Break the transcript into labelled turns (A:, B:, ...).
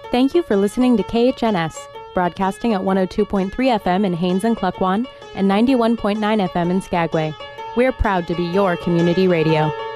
A: Thank you for listening to KHNS, broadcasting at 102.3 FM in Haines and Cluckwan and 91.9 FM in Skagway. We're proud to be your community radio.